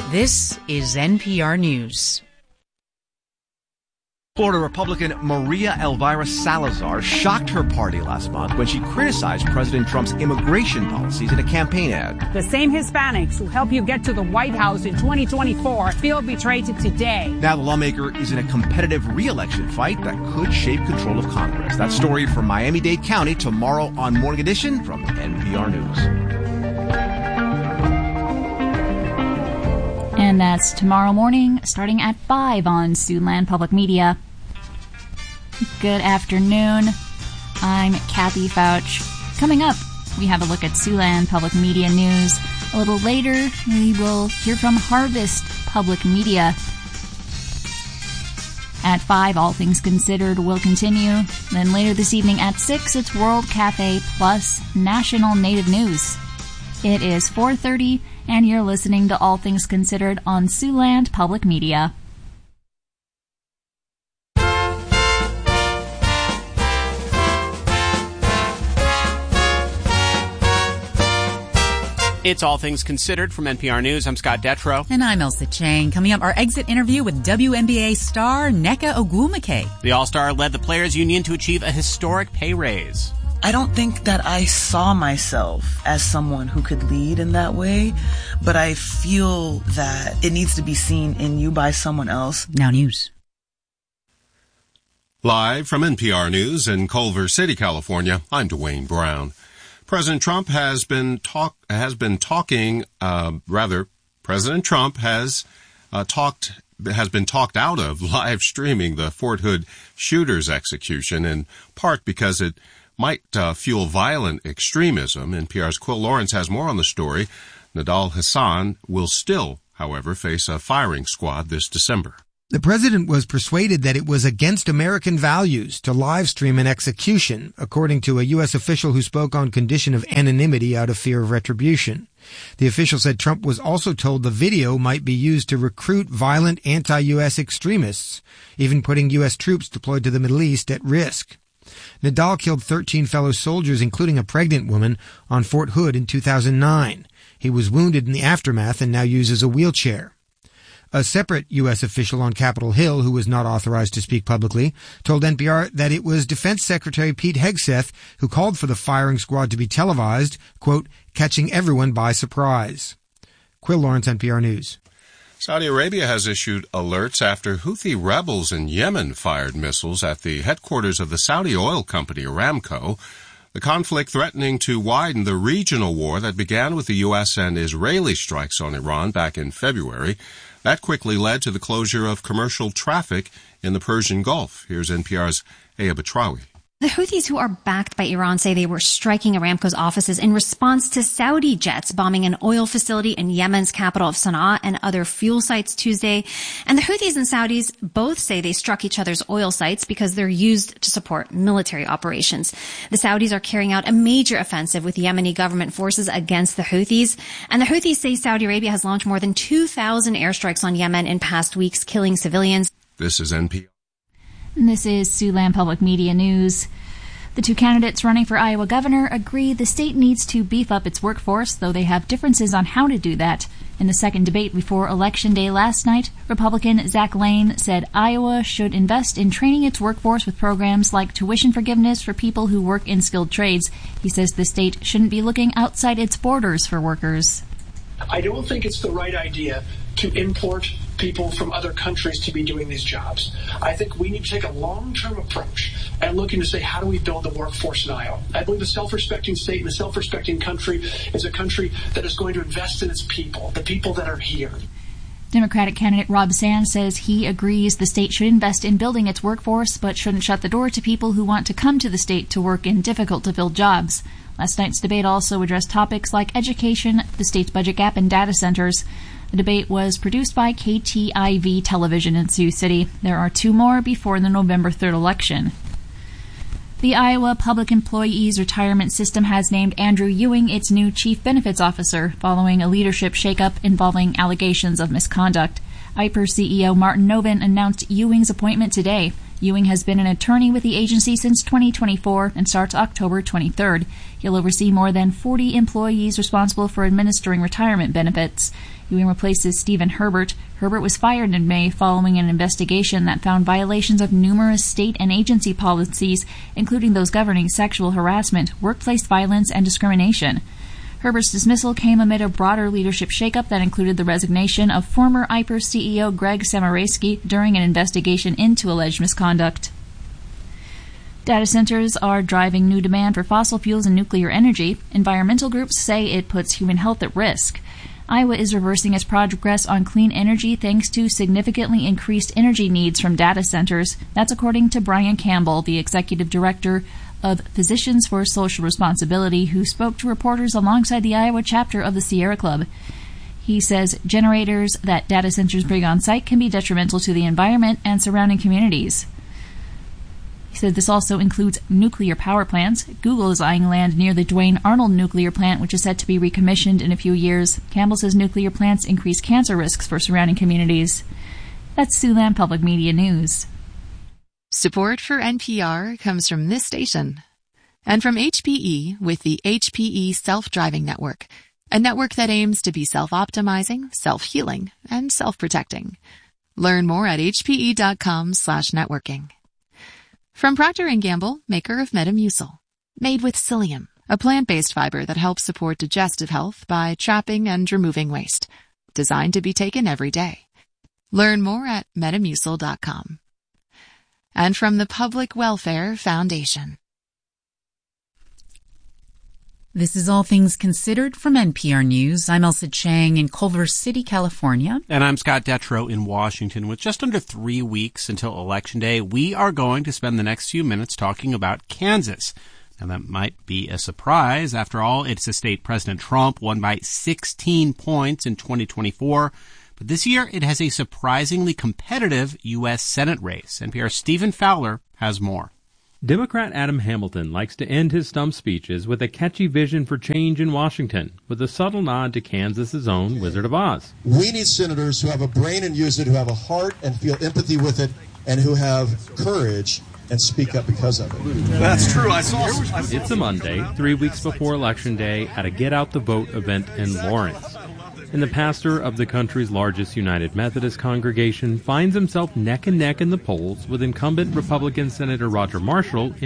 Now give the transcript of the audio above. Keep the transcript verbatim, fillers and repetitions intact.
This is N P R News. Florida Republican Maria Elvira Salazar shocked her party last month when she criticized President Trump's immigration policies in a campaign ad. The same Hispanics who helped you get to the White House in twenty twenty-four feel betrayed today. Now the lawmaker is in a competitive re-election fight that could shape control of Congress. That story from Miami-Dade County tomorrow on Morning Edition from N P R News. And that's tomorrow morning, starting at five on Siouxland Public Media. Good afternoon. I'm Kathy Fouch. Coming up, we have a look at Siouxland Public Media news. A little later, we will hear from Harvest Public Media. At five, All Things Considered will continue. Then later this evening at six, it's World Cafe plus National Native News. It is four thirty, and you're listening to All Things Considered on Siouxland Public Media. It's All Things Considered from N P R News. I'm Scott Detrow. And I'm Elsa Chang. Coming up, our exit interview with W N B A star Nneka Ogwumike. The All-Star led the Players Union to achieve a historic pay raise. I don't think that I saw myself as someone who could lead in that way, but I feel that it needs to be seen in you by someone else. Now news. Live from N P R News in Culver City, California, I'm Dwayne Brown. President Trump has been talk has been talking. Uh, rather, President Trump has uh, talked has been talked out of live streaming the Fort Hood shooter's execution, in part because it might uh, fuel violent extremism. N P R's Quill Lawrence has more on the story. Nidal Hasan will still, however, face a firing squad this December. The president was persuaded that it was against American values to live stream an execution, according to a U S official who spoke on condition of anonymity out of fear of retribution. The official said Trump was also told the video might be used to recruit violent anti-U S extremists, even putting U S troops deployed to the Middle East at risk. Nidal killed thirteen fellow soldiers, including a pregnant woman, on Fort Hood in two thousand nine. He was wounded in the aftermath and now uses a wheelchair. A separate U S official on Capitol Hill, who was not authorized to speak publicly, told N P R that it was Defense Secretary Pete Hegseth who called for the firing squad to be televised, quote, catching everyone by surprise. Quill Lawrence, N P R News. Saudi Arabia has issued alerts after Houthi rebels in Yemen fired missiles at the headquarters of the Saudi oil company Aramco. The conflict threatening to widen the regional war that began with the U S and Israeli strikes on Iran back in February. That quickly led to the closure of commercial traffic in the Persian Gulf. Here's N P R's Aya Batrawi. The Houthis, who are backed by Iran, say they were striking Aramco's offices in response to Saudi jets bombing an oil facility in Yemen's capital of Sana'a and other fuel sites Tuesday. And the Houthis and Saudis both say they struck each other's oil sites because they're used to support military operations. The Saudis are carrying out a major offensive with Yemeni government forces against the Houthis. And the Houthis say Saudi Arabia has launched more than two thousand airstrikes on Yemen in past weeks, killing civilians. This is N P R. This is Siouxland Public Media News. The two candidates running for Iowa governor agree the state needs to beef up its workforce, though they have differences on how to do that. In the second debate before Election Day last night, Republican Zach Lane said Iowa should invest in training its workforce with programs like tuition forgiveness for people who work in skilled trades. He says the state shouldn't be looking outside its borders for workers. I don't think it's the right idea to import people from other countries to be doing these jobs. I think we need to take a long-term approach and looking to say, how do we build the workforce in Iowa? I believe a self-respecting state and a self-respecting country is a country that is going to invest in its people, the people that are here. Democratic candidate Rob Sands says he agrees the state should invest in building its workforce, but shouldn't shut the door to people who want to come to the state to work in difficult-to-fill jobs. Last night's debate also addressed topics like education, the state's budget gap, and data centers. The debate was produced by K T I V Television in Sioux City. There are two more before the November third election. The Iowa Public Employees Retirement System has named Andrew Ewing its new chief benefits officer, following a leadership shakeup involving allegations of misconduct. I P E R C E O Martin Novin announced Ewing's appointment today. Ewing has been an attorney with the agency since twenty twenty-four and starts October twenty-third. He'll oversee more than forty employees responsible for administering retirement benefits. Ewing replaces Stephen Herbert. Herbert was fired in May following an investigation that found violations of numerous state and agency policies, including those governing sexual harassment, workplace violence, and discrimination. Herbert's dismissal came amid a broader leadership shakeup that included the resignation of former I P E R C E O Greg Samaraski during an investigation into alleged misconduct. Data centers are driving new demand for fossil fuels and nuclear energy. Environmental groups say it puts human health at risk. Iowa is reversing its progress on clean energy thanks to significantly increased energy needs from data centers. That's according to Brian Campbell, the executive director of Physicians for Social Responsibility, who spoke to reporters alongside the Iowa chapter of the Sierra Club. He says generators that data centers bring on site can be detrimental to the environment and surrounding communities. He said this also includes nuclear power plants. Google is eyeing land near the Duane Arnold nuclear plant, which is set to be recommissioned in a few years. Campbell says nuclear plants increase cancer risks for surrounding communities. That's Siouxland Public Media News. Support for N P R comes from this station and from H P E with the H P E Self-Driving Network, a network that aims to be self-optimizing, self-healing, and self-protecting. Learn more at hpe.com slash networking. From Procter and Gamble, maker of Metamucil, made with psyllium, a plant-based fiber that helps support digestive health by trapping and removing waste, designed to be taken every day. Learn more at metamucil dot com. And from the Public Welfare Foundation. This is All Things Considered from N P R News. I'm Elsa Chang in Culver City, California. And I'm Scott Detrow in Washington. With just under three weeks until Election Day, we are going to spend the next few minutes talking about Kansas. Now, that might be a surprise. After all, it's a state President Trump won by sixteen points in twenty twenty-four. But this year, it has a surprisingly competitive U S Senate race. N P R's Stephen Fowler has more. Democrat Adam Hamilton likes to end his stump speeches with a catchy vision for change in Washington, with a subtle nod to Kansas's own Wizard of Oz. We need senators who have a brain and use it, who have a heart and feel empathy with it, and who have courage and speak up because of it. That's true. I saw. It's a Monday, three weeks before Election Day, at a Get Out the Vote event in Lawrence. And the pastor of the country's largest United Methodist congregation finds himself neck and neck in the polls with incumbent Republican Senator Roger Marshall in